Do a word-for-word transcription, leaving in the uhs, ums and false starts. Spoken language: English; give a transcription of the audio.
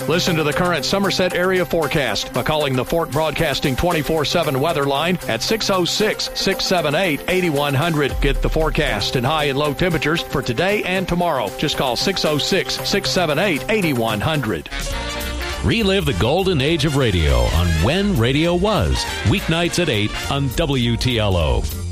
Listen to the current Somerset area forecast by calling the Fort Broadcasting twenty-four seven weather line at six oh six, six seven eight, eight one zero zero. Get the forecast and high and low temperatures for today and tomorrow. Just call six oh six, six seven eight, eight one zero zero. Relive the golden age of radio on When Radio Was, weeknights at eight on W T L O.